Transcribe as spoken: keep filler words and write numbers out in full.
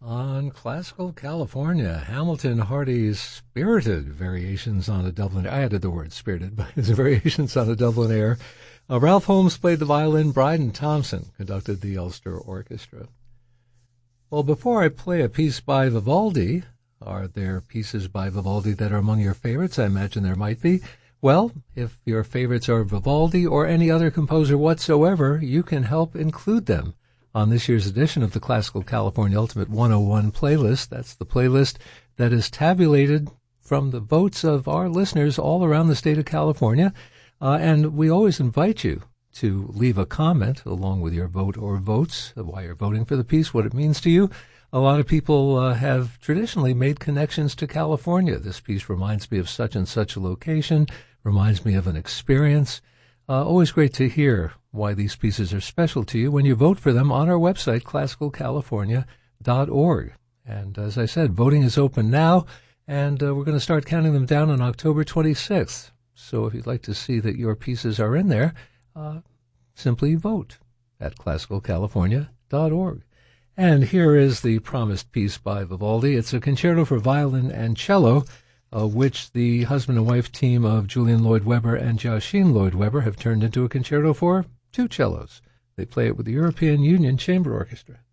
On Classical California, Hamilton Hardy's Spirited Variations on a Dublin. I added the word spirited, but it's Variations on a Dublin Air. Uh, Ralph Holmes played the violin. Bryden Thompson conducted the Ulster Orchestra. Well, before I play a piece by Vivaldi, are there pieces by Vivaldi that are among your favorites? I imagine there might be. Well, if your favorites are Vivaldi or any other composer whatsoever, you can help include them on this year's edition of the Classical California Ultimate one oh one playlist. That's the playlist that is tabulated from the votes of our listeners all around the state of California. Uh, and we always invite you to leave a comment along with your vote or votes, why you're voting for the piece, what it means to you. A lot of people uh, have traditionally made connections to California. This piece reminds me of such and such a location, reminds me of an experience. Uh, always great to hear why these pieces are special to you when you vote for them on our website, classical california dot org. And as I said, voting is open now, and uh, we're going to start counting them down on October twenty-sixth. So if you'd like to see that your pieces are in there, uh, simply vote at classical california dot org. And here is the promised piece by Vivaldi. It's a concerto for violin and cello, uh, which the husband and wife team of Julian Lloyd Webber and Joachim Lloyd Webber have turned into a concerto for two cellos. They play it with the European Union Chamber Orchestra.